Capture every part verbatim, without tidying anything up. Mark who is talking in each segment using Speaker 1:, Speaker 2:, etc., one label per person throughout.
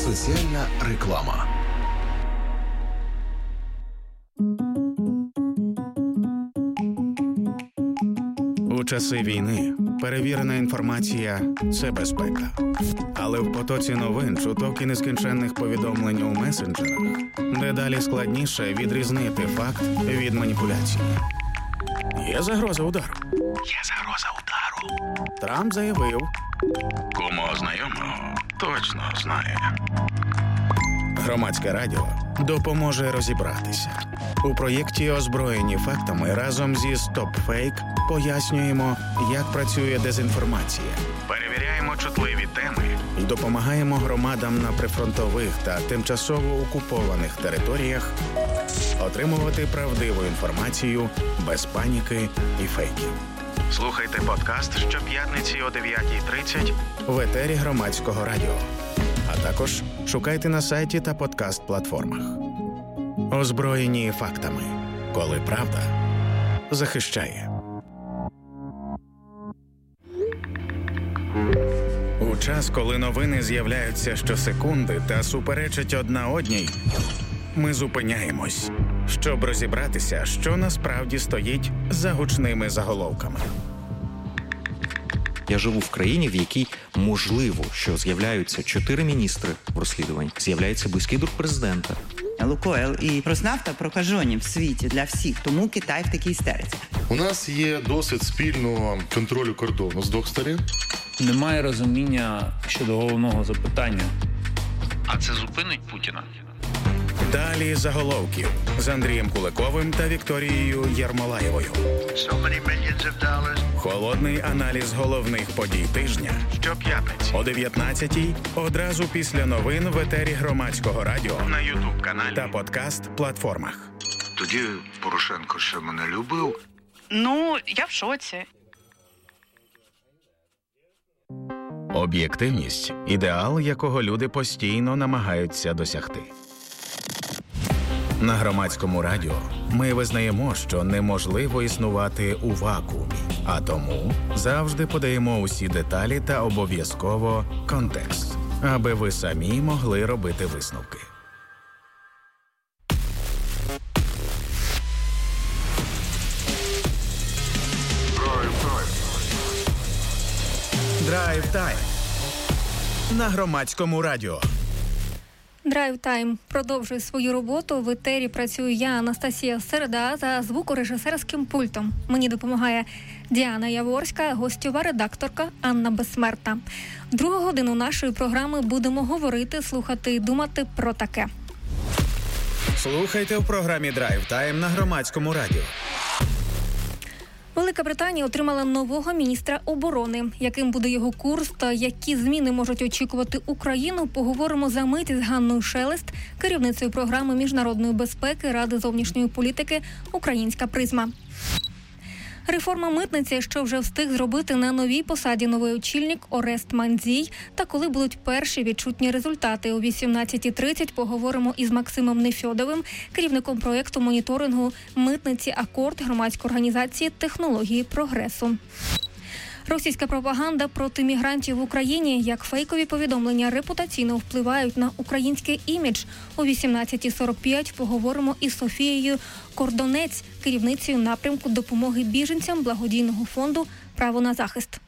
Speaker 1: Спеціальна реклама.
Speaker 2: У часи війни перевірена інформація – це безпека. Але в потоці новин, чуток і нескінченних повідомлень у месенджерах дедалі складніше відрізнити факт від маніпуляції. Є загроза удару. Є загроза удару. Трамп заявив. Кому знайомого точно знає. Громадське радіо допоможе розібратися. У проєкті «Озброєні фактами» разом зі «Стоп-фейк» пояснюємо, як працює дезінформація, перевіряємо чутливі теми і допомагаємо громадам на прифронтових та тимчасово окупованих територіях отримувати правдиву інформацію без паніки і фейків. Слухайте подкаст щоп'ятниці о дев'ятій тридцять в етері Громадського радіо. А також шукайте на сайті та подкаст-платформах. Озброєні фактами. Коли правда захищає. У час, коли новини з'являються щосекунди та суперечать одна одній, ми зупиняємось, щоб розібратися, що насправді стоїть за гучними заголовками.
Speaker 3: Я живу в країні, в якій можливо, що з'являються чотири міністри в розслідуванні, з'являється близький друг президента.
Speaker 4: Лукойл і Роснафта прокажені в світі для всіх, тому Китай в такій істериці.
Speaker 5: У нас є досвід спільного контролю кордону з двох сторін.
Speaker 6: Немає розуміння щодо головного запитання.
Speaker 7: А це зупинить Путіна?
Speaker 2: Далі заголовків з Андрієм Куликовим та Вікторією Єрмолаєвою. Холодний аналіз головних подій тижня щоп'ятниці о дев'ятнадцятій одразу після новин в етері Громадського радіо на ютуб-каналі та подкаст-платформах.
Speaker 8: Тоді Порошенко ще мене любив.
Speaker 9: Ну, я в шоці.
Speaker 2: Об'єктивність – ідеал, якого люди постійно намагаються досягти. На Громадському радіо ми визнаємо, що неможливо існувати у вакуумі, а тому завжди подаємо усі деталі та обов'язково контекст, аби ви самі могли робити висновки. Драйв тайм на Громадському радіо.
Speaker 10: Драйв Тайм продовжує свою роботу. В етері працюю я, Анастасія Середа, за звукорежисерським пультом. Мені допомагає Діана Яворська, гостьова редакторка Анна Безсмертна. Другу годину нашої програми будемо говорити, слухати і думати про таке.
Speaker 2: Слухайте в програмі Драйв Тайм на Громадському радіо.
Speaker 10: Велика Британія отримала нового міністра оборони. Яким буде його курс та які зміни можуть очікувати Україну, поговоримо за мить з Ганною Шелест, керівницею програми міжнародної безпеки Ради зовнішньої політики «Українська призма». Реформа митниці, що вже встиг зробити на новій посаді новий очільник Орест Мандзій, та коли будуть перші відчутні результати. О вісімнадцятій тридцять поговоримо із Максимом Нефьодовим, керівником проєкту моніторингу митниці «Акорд» громадської організації «Технології прогресу». Російська пропаганда проти мігрантів в Україні, як фейкові повідомлення репутаційно впливають на український імідж. О вісімнадцятій сорок п'ять поговоримо із Софією Кордонець, керівницею напрямку допомоги біженцям благодійного фонду «Право на захист».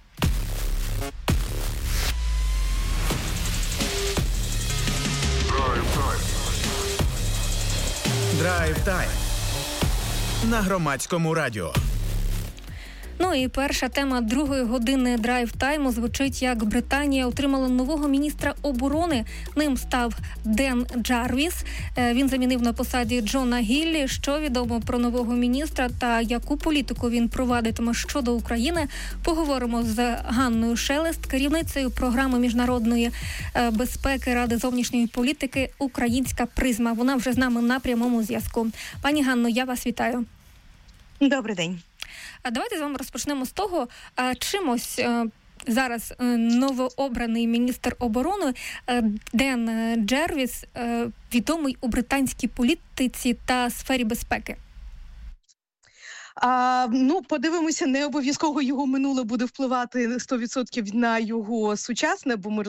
Speaker 2: Драйв Тайм на Громадському радіо.
Speaker 10: Ну і перша тема другої години драйв-тайму звучить, як Британія отримала нового міністра оборони. Ним став Ден Джарвіс. Він замінив на посаді Джона Гіллі. Що відомо про нового міністра та яку політику він провадитиме щодо України, поговоримо з Ганною Шелест, керівницею програми міжнародної безпеки Ради зовнішньої політики «Українська призма». Вона вже з нами на прямому зв'язку. Пані Ганно, я вас вітаю.
Speaker 4: Добрий день.
Speaker 10: А давайте з вами розпочнемо з того, чимось зараз новообраний міністр оборони Ден Джарвіс відомий у британській політиці та сфері безпеки.
Speaker 11: А, ну, подивимося, не обов'язково його минуле буде впливати сто відсотків на його сучасне, бо ми